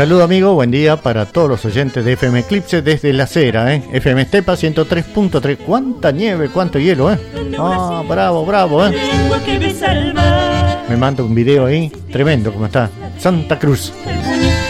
Saludo amigo, buen día para todos los oyentes de FM Eclipse desde La Cera, FM Estepa 103.3. Cuánta nieve, cuánto hielo, Ah, bravo, Me manda un video ahí, tremendo como está. Santa Cruz.